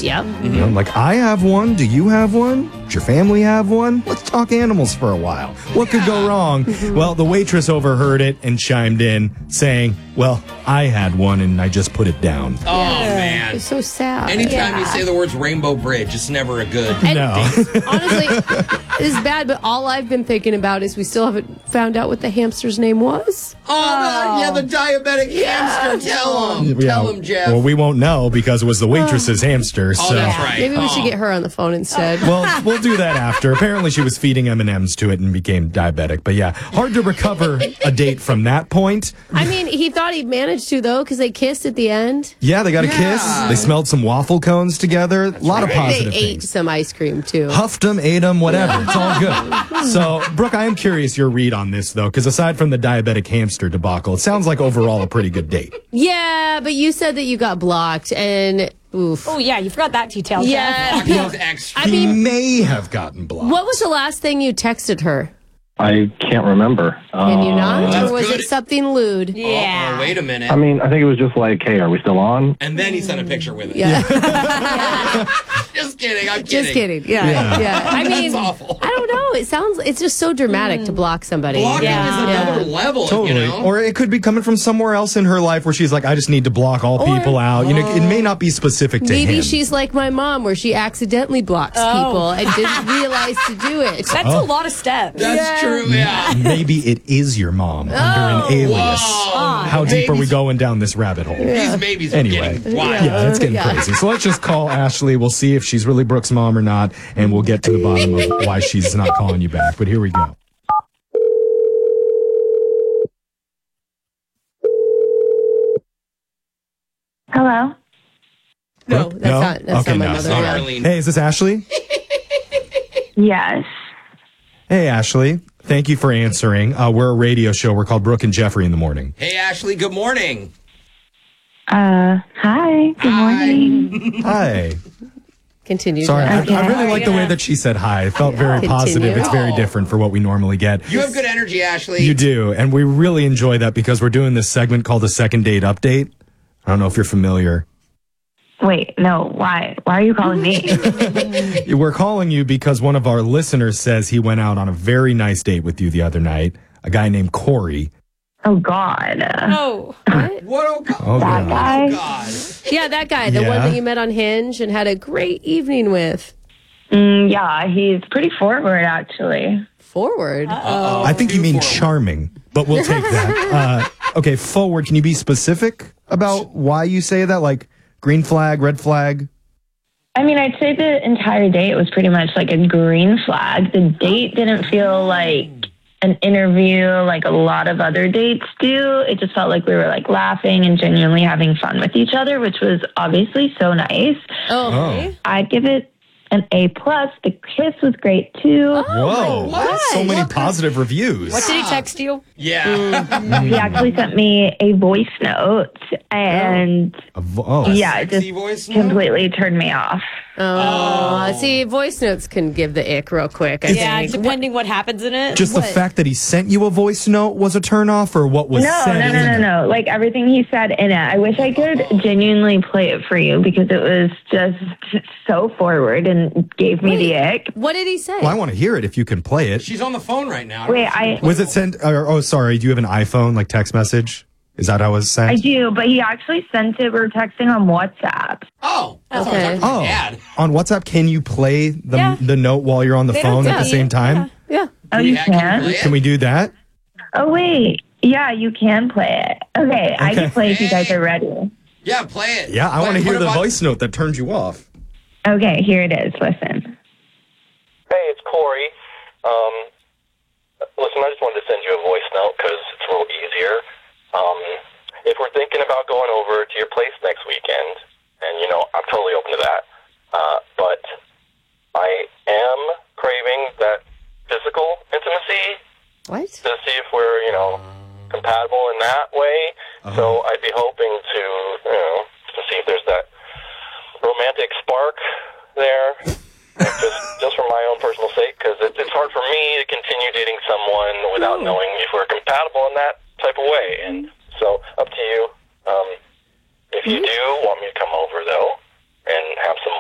animals. Yep. You know, like, I have one. Do you have one? Does your family have one? Let's talk animals for a while. What could go wrong? Well, the waitress overheard it and chimed in saying, well, I had one and I just put it down. Oh, man. It's so sad. Anytime you say the words Rainbow Bridge, it's never a good No. Honestly, this is bad, but all I've been thinking about is we still haven't found out what the hamster's name was. Oh, yeah, the diabetic hamster. Tell him. Tell him, Jeff. Well, we won't know because it was the waitress's hamster. Oh, So. that's right. Maybe we should get her on the phone instead. Well, we'll do that after. Apparently, she was feeding M&Ms to it and became diabetic. But yeah, hard to recover a date from that point. I mean, he thought he managed to, though, because they kissed at the end. Yeah, they got a kiss. They smelled some waffle cones together. A lot of positive They ate things. some ice cream, too. Huffed them, ate them, whatever. It's all good. So, Brooke, I am curious your read on this, though, because aside from the diabetic hamster debacle, it sounds like overall a pretty good date. Yeah, but you said that you got blocked, and oof. Oh, yeah, you forgot that detail. Yeah. He's extra. I mean, He may have gotten blocked. what was the last thing you texted her? I can't remember. Can you not? That's Or was good. it something lewd? Yeah. Oh, wait a minute. I mean, I think it was just like, hey, are we still on? And then he sent a picture with it. Yeah. Just kidding. I'm kidding. Just kidding. Yeah. I mean, That's awful. I don't know. It's just so dramatic to block somebody. Blocking is another level, Totally. you know? Or it could be coming from somewhere else in her life where she's like, I just need to block all people out. You know, it may not be specific to Maybe him. she's like my mom, where she accidentally blocks people and didn't realize to do it. That's a lot of steps. That's true, yeah. Maybe it is your mom under an alias. How deep are we going down this rabbit hole? These babies are Anyway. getting wild. Yeah, it's getting crazy. So let's just call Ashley. We'll see if she's really Brooke's mom or not, and we'll get to the bottom of why she's not calling you back. But here we go. Hello? No, that's not Okay, my no. mother. Not Yeah. Arlene. Hey, is this Ashley? Yes. Hey, Ashley. Thank you for answering. We're a radio show. We're called Brooke and Jeffrey in the Morning. Hey, Ashley, good morning. Hi. Good morning. Hi. Continue. Sorry, Jeff. I really like the way that she said hi. It felt very positive. Continue. It's very different for what we normally get. You have good energy, Ashley. You do, and we really enjoy that because we're doing this segment called the Second Date Update. I don't know if you're familiar. Wait, no. Why? Why are you calling me? We're calling you because one of our listeners says he went out on a very nice date with you the other night, a guy named Corey. Oh, God. Oh. What? Oh, God. Oh, That God. guy? God. Yeah, that guy, the one Yeah? that you met on Hinge and had a great evening with. Yeah, he's pretty forward, actually. Forward. I think you mean charming, but we'll take that. Okay, forward. Can you be specific about why you say that? Like green flag, red flag? I mean, I'd say the entire date was pretty much like a green flag. The date didn't feel like an interview like a lot of other dates do. It just felt like we were like laughing and genuinely having fun with each other, which was obviously so nice. Oh. I'd give it an A+. The kiss was great, too. Whoa. So many positive reviews. What did he text you? Yeah. He actually sent me a voice note, and yeah, it Sexy just voice note? completely turned me off. See, voice notes can give the ick real quick. I Yeah, think. depending what happens in it. Just the fact that he sent you a voice note was a turnoff, or what was No, said? no. Like everything he said in it. I wish I could genuinely play it for you because it was just so forward and gave me the ick. What did he say? Well, I want to hear it if you can play it. She's on the phone right now. Wait, Was it sent? Sorry. Do you have an iPhone, like text message? Is that how it was sent? I do, but he actually sent it. We were texting on WhatsApp. Oh. That's what I Okay. was talking to my dad. On WhatsApp, can you play the note while you're on the phone at the same time? Yeah. Oh, you Can you can? play it? Can we do that? Oh, wait. Yeah, you can play it. Okay, I can play if you guys are ready. Yeah, play it. Yeah, I Play- want to put hear it the on- voice note that turned you off. Okay, here it is. Listen. Hey, it's Corey. Listen, I just wanted to send you a voice note because it's a little easier. If we're thinking about going over to your place next weekend, and, you know, I'm totally open to that, but I am craving that physical intimacy What? to see if we're, you know, compatible in that way. So I'd be hoping to, you know, to see if there's that romantic spark there. Just for my own personal sake, because it's hard for me to continue dating someone without knowing if we're compatible in that type of way. And so, up to you. If you do want me to come over, though, and have some